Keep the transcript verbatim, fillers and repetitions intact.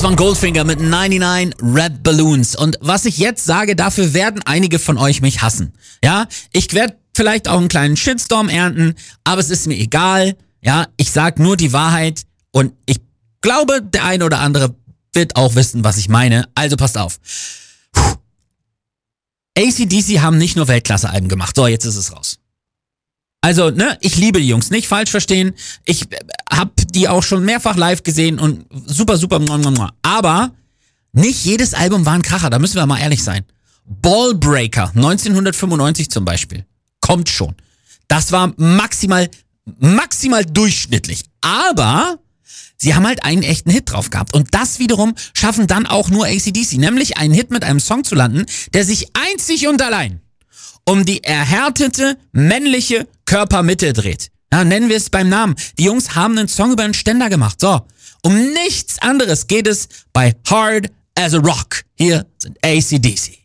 Das waren Goldfinger mit neunundneunzig Red Balloons. Und was ich jetzt sage, dafür werden einige von euch mich hassen. Ja, ich werde vielleicht auch einen kleinen Shitstorm ernten, aber es ist mir egal. Ja, ich sag nur die Wahrheit und ich glaube, der eine oder andere wird auch wissen, was ich meine. Also passt auf. Puh. A C D C haben nicht nur Weltklasse-Alben gemacht. So, jetzt ist es raus. Also, ne, ich liebe die Jungs, nicht falsch verstehen. Ich hab die auch schon mehrfach live gesehen und super, super. Aber nicht jedes Album war ein Kracher, da müssen wir mal ehrlich sein. Ballbreaker, neunzehnhundertfünfundneunzig zum Beispiel, kommt schon. Das war maximal, maximal durchschnittlich. Aber sie haben halt einen echten Hit drauf gehabt. Und das wiederum schaffen dann auch nur A C D C, nämlich einen Hit mit einem Song zu landen, der sich einzig und allein um die erhärtete männliche Körpermitte dreht. Ja, nennen wir es beim Namen. Die Jungs haben einen Song über einen Ständer gemacht. So, um nichts anderes geht es bei Hard as a Rock. Hier sind A C D C.